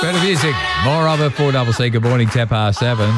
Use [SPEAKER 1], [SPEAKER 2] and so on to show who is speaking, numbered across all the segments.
[SPEAKER 1] Better music. More of it. 4CC. Good morning. 7:10.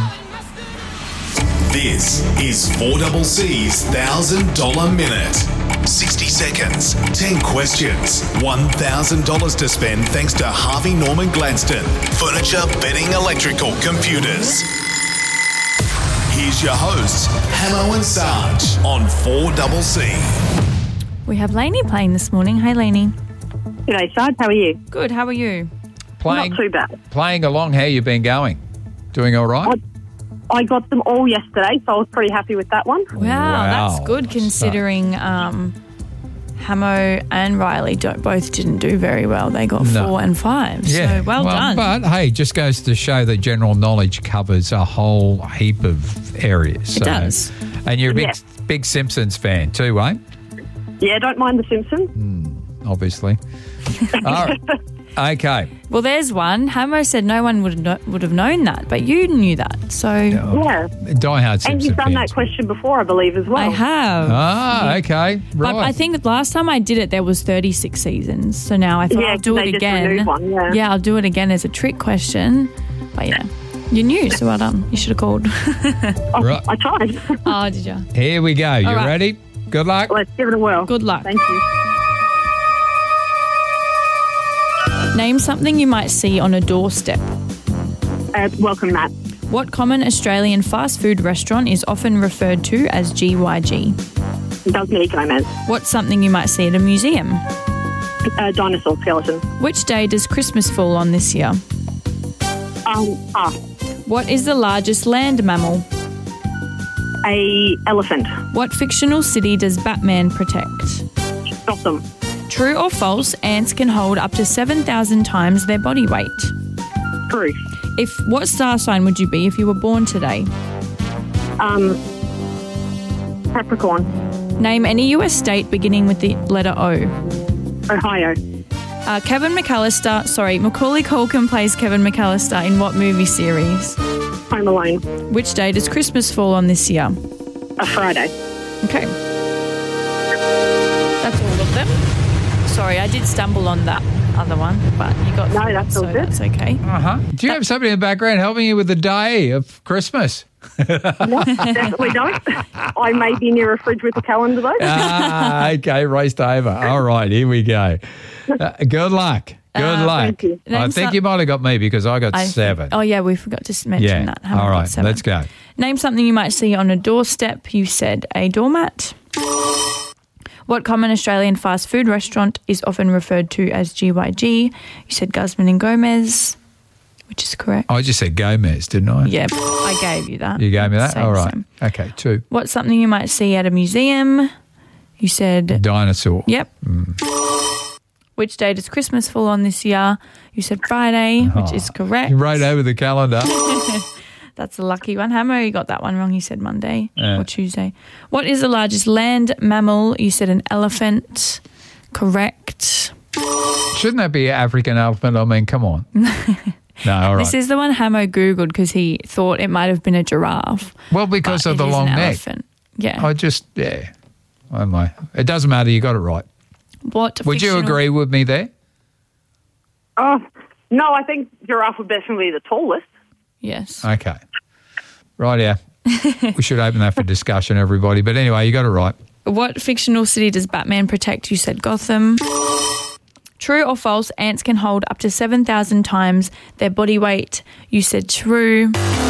[SPEAKER 2] This is 4CC's $1,000 Minute. 60 seconds, 10 questions, $1,000 to spend thanks to Harvey Norman Gladstone. Furniture, bedding, electrical, computers. Here's your hosts, Hamo and Sarge on 4CC.
[SPEAKER 3] We have Lainey playing this morning. Hey, Lainey.
[SPEAKER 4] G'day, Sarge. How are you?
[SPEAKER 3] Good. How are you?
[SPEAKER 4] Not too bad.
[SPEAKER 1] Playing along. How you been going? Doing all right?
[SPEAKER 4] I got them all yesterday, so I was pretty happy with that one.
[SPEAKER 3] Wow, that's good considering Hamo and Riley both didn't do very well. They got 4 and 5.
[SPEAKER 1] Yeah.
[SPEAKER 3] So well done.
[SPEAKER 1] But, hey, just goes to show that general knowledge covers a whole heap of areas.
[SPEAKER 3] It does.
[SPEAKER 1] And you're a big Simpsons fan too, eh?
[SPEAKER 4] Yeah, don't mind The Simpsons.
[SPEAKER 1] Obviously. All right. Okay.
[SPEAKER 3] Well, there's one. Hamo said no one would have known that, but you knew that. So
[SPEAKER 4] Yeah.
[SPEAKER 1] Die-hard Simpsons
[SPEAKER 4] And you've done
[SPEAKER 1] fans.
[SPEAKER 4] that question before, I believe, as well.
[SPEAKER 3] I have.
[SPEAKER 1] Ah, okay. Right.
[SPEAKER 3] But I think the last time I did it, there was 36 seasons. So now I thought
[SPEAKER 4] Yeah,
[SPEAKER 3] I'll do
[SPEAKER 4] they
[SPEAKER 3] it
[SPEAKER 4] just
[SPEAKER 3] again.
[SPEAKER 4] renewed one, yeah.
[SPEAKER 3] I'll do it again as a trick question. But yeah, you knew, so well done. You should have called.
[SPEAKER 1] Right.
[SPEAKER 4] I tried.
[SPEAKER 3] Oh, did you?
[SPEAKER 1] Here we go. You
[SPEAKER 3] right.
[SPEAKER 1] ready? Good luck.
[SPEAKER 4] Let's give it a whirl.
[SPEAKER 3] Good luck.
[SPEAKER 4] Thank you.
[SPEAKER 3] Name something you might see on a doorstep.
[SPEAKER 4] Welcome, Matt.
[SPEAKER 3] What common Australian fast food restaurant is often referred to as GYG?
[SPEAKER 4] Does Millie Gomez.
[SPEAKER 3] What's something you might see at a museum?
[SPEAKER 4] Dinosaur skeleton.
[SPEAKER 3] Which day does Christmas fall on this year? What is the largest land mammal?
[SPEAKER 4] A elephant.
[SPEAKER 3] What fictional city does Batman protect?
[SPEAKER 4] Gotham.
[SPEAKER 3] True or false, ants can hold up to 7,000 times their body weight.
[SPEAKER 4] True.
[SPEAKER 3] What star sign would you be if you were born today?
[SPEAKER 4] Capricorn.
[SPEAKER 3] Name any US state beginning with the letter O.
[SPEAKER 4] Ohio.
[SPEAKER 3] Macaulay Culkin plays Kevin McAllister in what movie series?
[SPEAKER 4] Home Alone.
[SPEAKER 3] Which day does Christmas fall on this year?
[SPEAKER 4] A Friday.
[SPEAKER 3] Okay. That's all of them. Sorry, I did stumble on that other one, but you got
[SPEAKER 4] No,
[SPEAKER 3] through
[SPEAKER 4] that's
[SPEAKER 3] it,
[SPEAKER 4] all
[SPEAKER 3] so
[SPEAKER 4] good.
[SPEAKER 3] that's okay.
[SPEAKER 1] Uh-huh. Do you have somebody in the background helping you with the day of Christmas?
[SPEAKER 4] Definitely don't. I may be near a fridge with a calendar, though.
[SPEAKER 1] Okay, raced over. All right, here we go. Good luck. Good luck.
[SPEAKER 4] thank you.
[SPEAKER 1] I think you might have got me because I got 7.
[SPEAKER 3] Oh, yeah, we forgot to mention that. Haven't
[SPEAKER 1] All
[SPEAKER 3] got
[SPEAKER 1] right,
[SPEAKER 3] 7.
[SPEAKER 1] let's go.
[SPEAKER 3] Name something you might see on a doorstep. You said a doormat. What common Australian fast food restaurant is often referred to as GYG? You said Guzman and Gomez, which is correct.
[SPEAKER 1] I just said Gomez, didn't I?
[SPEAKER 3] Yeah, I gave you that.
[SPEAKER 1] You gave me that?
[SPEAKER 3] Same,
[SPEAKER 1] All right.
[SPEAKER 3] same.
[SPEAKER 1] Okay, 2.
[SPEAKER 3] What's something you might see at a museum? You said...
[SPEAKER 1] Dinosaur.
[SPEAKER 3] Yep. Which day does Christmas fall on this year? You said Friday, which is correct.
[SPEAKER 1] You wrote over the calendar.
[SPEAKER 3] That's a lucky one. Hamo, you got that one wrong. You said Monday or Tuesday. What is the largest land mammal? You said an elephant. Correct.
[SPEAKER 1] Shouldn't that be an African elephant? I mean, come on. No, all right.
[SPEAKER 3] This is the one Hamo Googled because he thought it might have been a giraffe.
[SPEAKER 1] Well, because
[SPEAKER 3] but
[SPEAKER 1] of the
[SPEAKER 3] it is
[SPEAKER 1] long
[SPEAKER 3] an
[SPEAKER 1] neck.
[SPEAKER 3] elephant. Yeah.
[SPEAKER 1] I don't know. It doesn't matter. You got it right. Would you agree with me there?
[SPEAKER 4] Oh, no, I think giraffe would definitely be the tallest.
[SPEAKER 3] Yes.
[SPEAKER 1] Okay. Right, yeah. We should open that for discussion, everybody. But anyway, you got it right.
[SPEAKER 3] What fictional city does Batman protect? You said Gotham. True or false, ants can hold up to 7,000 times their body weight. You said true.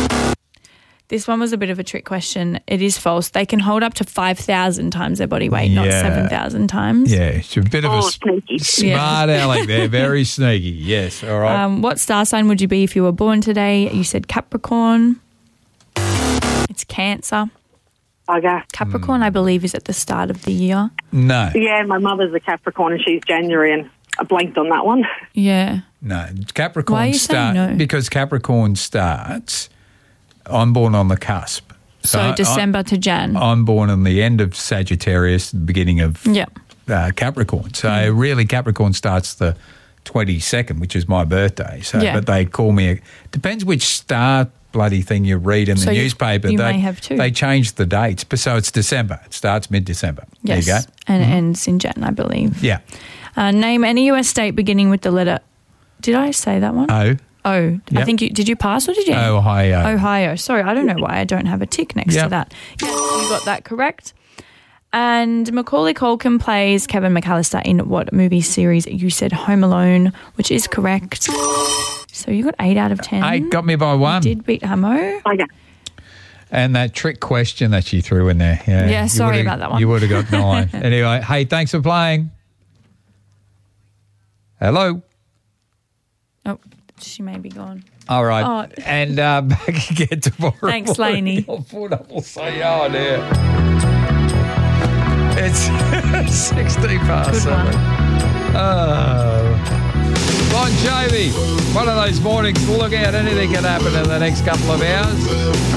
[SPEAKER 3] This one was a bit of a trick question. It is false. They can hold up to 5,000 times their body weight, not 7,000 times.
[SPEAKER 1] Yeah, it's a bit of a
[SPEAKER 4] sneaky.
[SPEAKER 1] smart aleck there. Very sneaky. Yes, all right.
[SPEAKER 3] What star sign would you be if you were born today? You said Capricorn. It's Cancer.
[SPEAKER 4] Okay.
[SPEAKER 3] Capricorn, I believe, is at the start of the year.
[SPEAKER 1] No.
[SPEAKER 4] Yeah, my mother's a Capricorn and she's January, and I blanked on that one.
[SPEAKER 3] Yeah.
[SPEAKER 1] No. Capricorn
[SPEAKER 3] Why are you saying no?
[SPEAKER 1] because Capricorn starts, I'm born on the cusp.
[SPEAKER 3] So December to Jan.
[SPEAKER 1] I'm born on the end of Sagittarius, the beginning of Capricorn. So really Capricorn starts the 22nd, which is my birthday. So, but they call me, depends which star bloody thing you read in the newspaper.
[SPEAKER 3] You may have two.
[SPEAKER 1] They changed the dates. So it's December. It starts mid-December.
[SPEAKER 3] Yes.
[SPEAKER 1] There you go.
[SPEAKER 3] And it ends in Jan, I believe.
[SPEAKER 1] Yeah.
[SPEAKER 3] Name any US state beginning with the letter... Did I say that one?
[SPEAKER 1] O.
[SPEAKER 3] Oh,
[SPEAKER 1] Yep.
[SPEAKER 3] I think did you pass or did you?
[SPEAKER 1] Ohio.
[SPEAKER 3] Sorry, I don't know why I don't have a tick next to that. Yes, you got that correct. And Macaulay Culkin plays Kevin McAllister in what movie series? You said Home Alone, which is correct. So you got 8 out of 10.
[SPEAKER 1] 8 got me by 1.
[SPEAKER 3] You did beat Hamo.
[SPEAKER 4] Oh, yeah.
[SPEAKER 1] And that trick question that she threw in there.
[SPEAKER 3] Yeah, sorry about that one.
[SPEAKER 1] You would have got 9. Anyway, hey, thanks for playing. Hello.
[SPEAKER 3] Oh, she may be gone.
[SPEAKER 1] All right.
[SPEAKER 3] Oh.
[SPEAKER 1] And back again tomorrow.
[SPEAKER 3] Thanks, Lainey.
[SPEAKER 1] We'll say, oh, dear. It's 16 past
[SPEAKER 3] Good
[SPEAKER 1] 7.
[SPEAKER 3] one.
[SPEAKER 1] Bon Jovi. One of those mornings, look out, anything can happen in the next couple of hours.